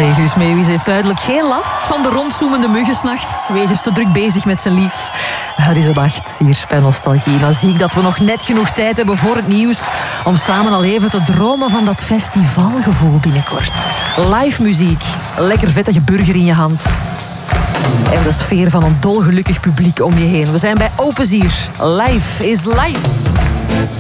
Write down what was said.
Allee, Guus Meeuwis heeft duidelijk geen last van de rondzoemende muggen 's nachts, wegens te druk bezig met zijn lief. Het is een nacht hier bij Nostalgie. Dan zie ik dat we nog net genoeg tijd hebben voor het nieuws om samen al even te dromen van dat festivalgevoel binnenkort. Live muziek, lekker vettige burger in je hand en de sfeer van een dolgelukkig publiek om je heen. We zijn bij Openzien. Live is live.